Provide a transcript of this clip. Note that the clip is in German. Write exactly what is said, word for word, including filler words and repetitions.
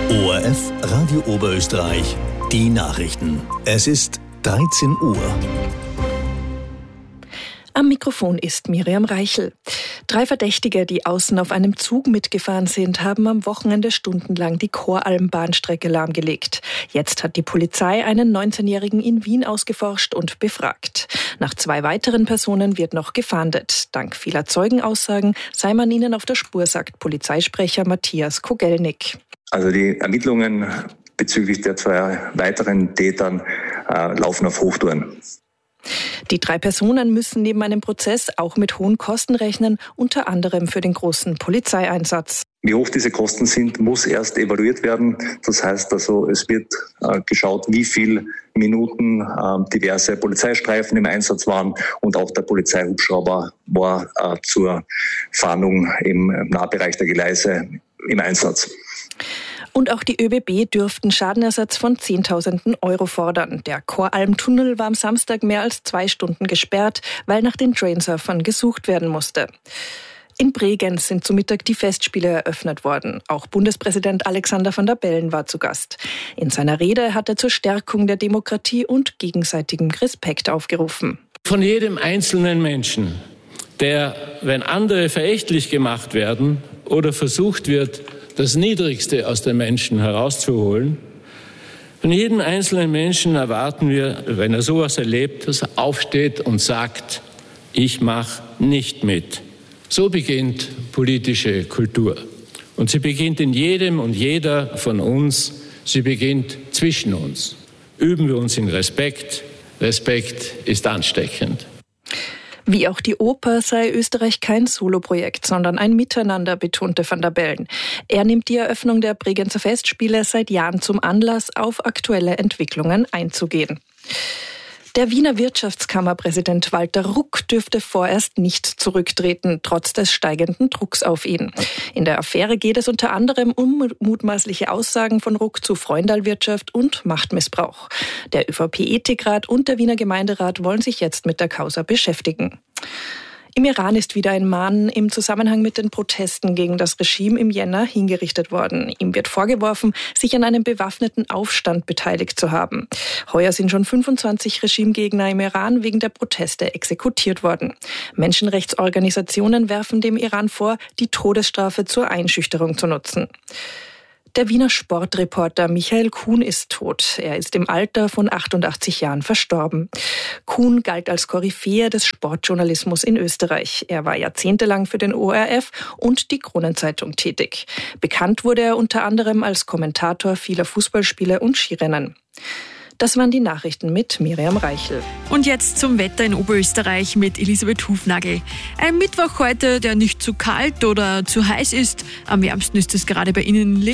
O R F Radio Oberösterreich, die Nachrichten. Es ist dreizehn Uhr. Am Mikrofon ist Miriam Reichel. Drei Verdächtige, die außen auf einem Zug mitgefahren sind, haben am Wochenende stundenlang die Koralm-Bahnstrecke lahmgelegt. Jetzt hat die Polizei einen neunzehnjährigen in Wien ausgeforscht und befragt. Nach zwei weiteren Personen wird noch gefahndet. Dank vieler Zeugenaussagen sei man ihnen auf der Spur, sagt Polizeisprecher Matthias Kogelnick. Also die Ermittlungen bezüglich der zwei weiteren Tätern äh, laufen auf Hochtouren. Die drei Personen müssen neben einem Prozess auch mit hohen Kosten rechnen, unter anderem für den großen Polizeieinsatz. Wie hoch diese Kosten sind, muss erst evaluiert werden. Das heißt also, es wird äh, geschaut, wie viele Minuten äh, diverse Polizeistreifen im Einsatz waren, und auch der Polizeihubschrauber war äh, zur Fahndung im Nahbereich der Gleise im Einsatz. Und auch die ÖBB dürften Schadenersatz von zehntausenden Euro fordern. Der Koralm-Tunnel war am Samstag mehr als zwei Stunden gesperrt, weil nach den Trainsurfern gesucht werden musste. In Bregenz sind zu Mittag die Festspiele eröffnet worden. Auch Bundespräsident Alexander Van der Bellen war zu Gast. In seiner Rede hat er zur Stärkung der Demokratie und gegenseitigem Respekt aufgerufen. Von jedem einzelnen Menschen, der, wenn andere verächtlich gemacht werden oder versucht wird, das Niedrigste aus den Menschen herauszuholen. Von jedem einzelnen Menschen erwarten wir, wenn er sowas erlebt, dass er aufsteht und sagt, ich mache nicht mit. So beginnt politische Kultur. Und sie beginnt in jedem und jeder von uns. Sie beginnt zwischen uns. Üben wir uns in Respekt. Respekt ist ansteckend. Wie auch die Oper sei Österreich kein Soloprojekt, sondern ein Miteinander, betonte Van der Bellen. Er nimmt die Eröffnung der Bregenzer Festspiele seit Jahren zum Anlass, auf aktuelle Entwicklungen einzugehen. Der Wiener Wirtschaftskammerpräsident Walter Ruck dürfte vorerst nicht zurücktreten, trotz des steigenden Drucks auf ihn. In der Affäre geht es unter anderem um mutmaßliche Aussagen von Ruck zu Freundalwirtschaft und Machtmissbrauch. Der ÖVP-Ethikrat und der Wiener Gemeinderat wollen sich jetzt mit der Causa beschäftigen. Im Iran ist wieder ein Mann im Zusammenhang mit den Protesten gegen das Regime im Jänner hingerichtet worden. Ihm wird vorgeworfen, sich an einem bewaffneten Aufstand beteiligt zu haben. Heuer sind schon fünfundzwanzig Regimegegner im Iran wegen der Proteste exekutiert worden. Menschenrechtsorganisationen werfen dem Iran vor, die Todesstrafe zur Einschüchterung zu nutzen. Der Wiener Sportreporter Michael Kuhn ist tot. Er ist im Alter von achtundachtzig Jahren verstorben. Kuhn galt als Koryphäe des Sportjournalismus in Österreich. Er war jahrzehntelang für den O R F und die Kronenzeitung tätig. Bekannt wurde er unter anderem als Kommentator vieler Fußballspiele und Skirennen. Das waren die Nachrichten mit Miriam Reichel. Und jetzt zum Wetter in Oberösterreich mit Elisabeth Hufnagel. Ein Mittwoch heute, der nicht zu kalt oder zu heiß ist. Am wärmsten ist es gerade bei Ihnen in